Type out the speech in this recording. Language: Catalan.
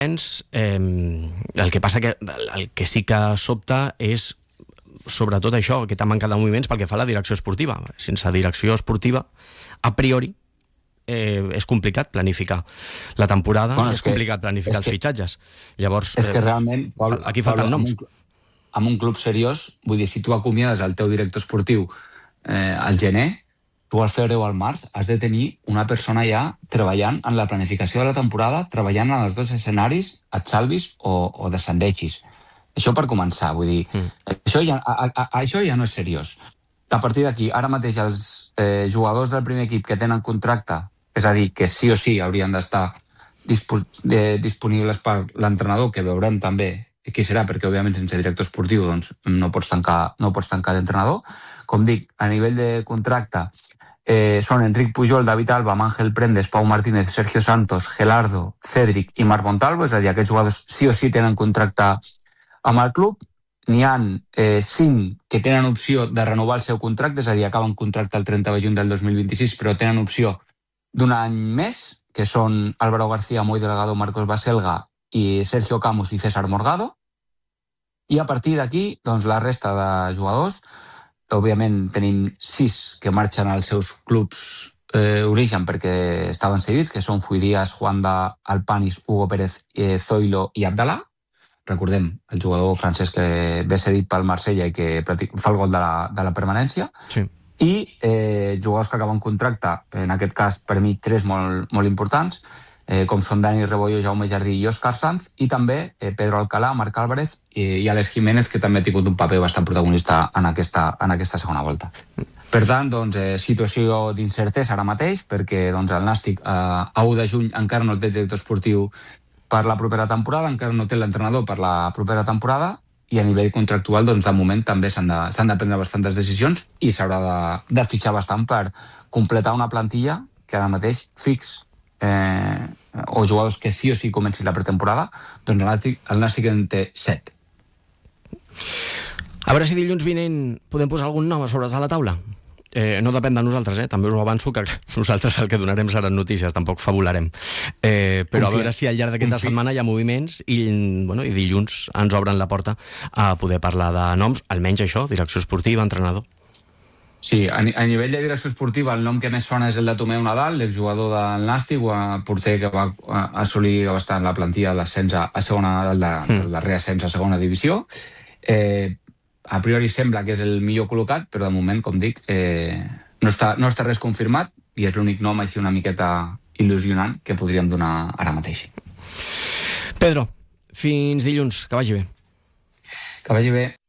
El que passa que el que sí que sobta és sobretot això, aquesta manca de moviments pel que fa a la direcció esportiva. Sense direcció esportiva, a priori, és complicat planificar la temporada, és complicat planificar els fitxatges. Llavors, és que realment, Pol, aquí falten noms. Amb un club seriós, vull dir, si tu acomiades el teu director esportiu al gener, tu al febrer o al març has de tenir una persona ja treballant en la planificació de la temporada, treballant en els dos escenaris, et salvis o descendeixis. Això per començar, vull dir, això ja no és seriós. A partir d'aquí, ara mateix els jugadors del primer equip que tenen contracte, és a dir, que sí o sí haurien d'estar disponibles per l'entrenador, que veurem també qui serà, perquè òbviament sense director esportiu doncs, no pots tancar l'entrenador. Com dic, a nivell de contracte són Enric Pujol, David Alba, Ángel Prendes, Pau Martínez, Sergio Santos, Gelardo, Cédric i Marc Montalvo, és a dir, aquests jugadors sí o sí tenen contracte amb el club. N'hi ha 5 que tenen opció de renovar el seu contracte, és a dir, acaben contracte el 30 de juny del 2026, però tenen opció d'un any més, que són Álvaro García, Moi Delgado, Marcos Baselga i Sergio Camus i César Morgado. I a partir d'aquí, doncs, la resta de jugadors, òbviament tenim 6 que marxen als seus clubs origen perquè estaven cedits, que són Fuidías, Juanda, Alpanis, Hugo Pérez, Zoilo i Abdalá. Recordem, el jugador francès que ve cedit pel Marsella i que fa el gol de la permanència. Sí. I jugadors que acaben contracte, en aquest cas per mi 3 molt importants, com són Dani Rebollo, Jaume Jardí i Òscar Sanz, i també Pedro Alcalá, Marc Álvarez i Àlex Jiménez, que també ha tingut un paper bastant protagonista en aquesta segona volta. Per tant, doncs, situació d'incertesa ara mateix, perquè doncs, el Nàstic a 1 de juny encara no té director esportiu per la propera temporada, encara no té l'entrenador per la propera temporada, i a nivell contractual, doncs, de moment també s'han de prendre bastantes decisions i s'haurà de fitxar bastant per completar una plantilla que ara mateix fix o jugadors que sí o sí comencin la pretemporada, doncs el Nàstic en té 7. A veure si dilluns vinent podem posar algun nom a sobre de la taula. No depèn de nosaltres, també us ho avanço, que nosaltres el que donarem seran notícies, tampoc fabularem. Però a veure si al llarg d'aquesta setmana hi ha moviments i dilluns ens obren la porta a poder parlar de noms, almenys això, direcció esportiva, entrenador. Sí, a nivell de direcció esportiva el nom que més sona és el de Tomeu Nadal, l'exjugador del Nàstic, porter que va assolir bastant la plantilla de l'ascens a segona, del darrer ascens a segona divisió. A priori sembla que és el millor col·locat, però de moment, com dic, no està res confirmat i és l'únic nom així una miqueta il·lusionant que podríem donar ara mateix. Pedro, fins dilluns, que vagi bé. Que vagi bé.